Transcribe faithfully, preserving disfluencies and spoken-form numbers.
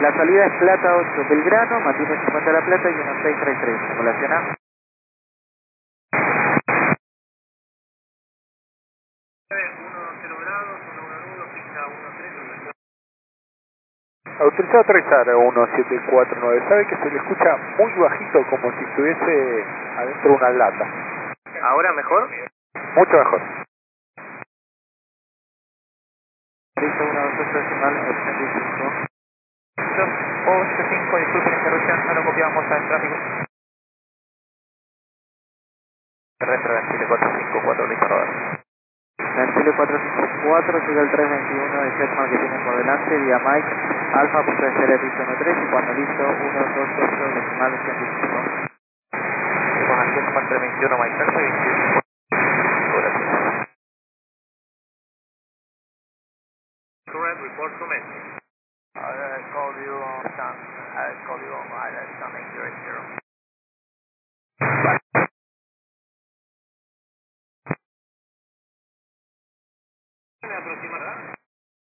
La salida es Plata ocho Belgrano, Matías cincuenta La Plata y uno seis tres tres. Simulación A. Autorizado a aterrizar uno siete cuatro nueve. Sabe que se le escucha muy bajito, como si estuviese adentro de una lata. ¿Ahora mejor? Mucho mejor. Listo, uno dos tres decimal ochenta y cinco. ocho cinco, disculpen la interrupción, no lo copiamos al tráfico. Terrestre Chile cuatro cinco cuatro, listo, Robert. Chile cuatro cinco cuatro, sigue el tres veintiuno de Jetman que tiene por delante, vía Mike, Alfa, punto de serie piso uno tres y cuando listo, uno dos ocho decimal ochenta y cinco. Seguimos al Jetman tres veintiuno, Mike Alfa y veintiuno. Gracias. Correct, report commencing. I'll call you on Sun, I'll call you on Sun eight zero zero. ¿Me aproximará?